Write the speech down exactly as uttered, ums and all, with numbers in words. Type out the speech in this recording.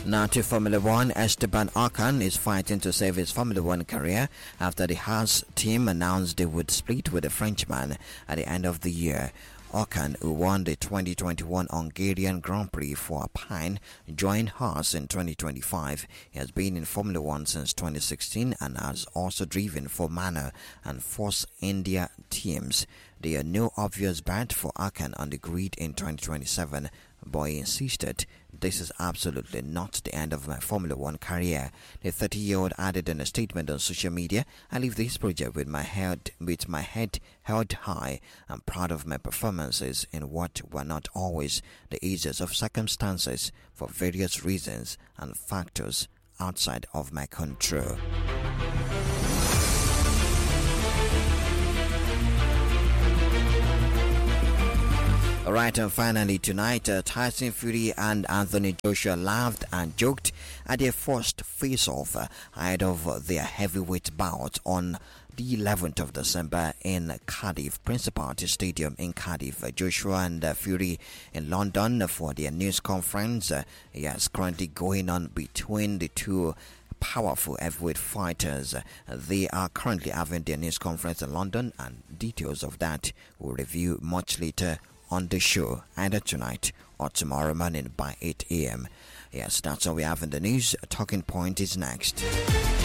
Now to Formula One, Esteban Ocon is fighting to save his Formula One career after the Haas team announced they would split with the Frenchman at the end of the year. Ocon, who won the twenty twenty-one Hungarian Grand Prix for Alpine, joined Haas in twenty twenty-five. He has been in Formula One since twenty sixteen and has also driven for Manor and Force India teams. There are no obvious bet for Ocon on the grid in twenty twenty-seven, but he insisted, "This is absolutely not the end of my Formula One career." The thirty-year-old added in a statement on social media, "I leave this project with my head with my head held high. I'm proud of my performances in what were not always the easiest of circumstances for various reasons and factors outside of my control." Alright, and finally tonight, uh, Tyson Fury and Anthony Joshua laughed and joked at their first face-off uh, ahead of uh, their heavyweight bout on the eleventh of December in Cardiff Principality Stadium in Cardiff. Uh, Joshua and uh, Fury in London for their news conference. Uh, yes, currently going on between the two powerful heavyweight fighters. They are currently having their news conference in London, and details of that we'll review much later on the show, either tonight or tomorrow morning by eight a.m. Yes, that's all we have in the news. Talking Point is next.